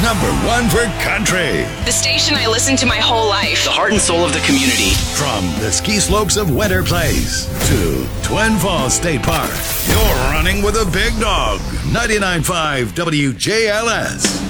Number one for country. The station I listened to my whole life. The heart and soul of the community. From the ski slopes of Winter Place to Twin Falls State Park, you're running with a big dog. 99.5 WJLS.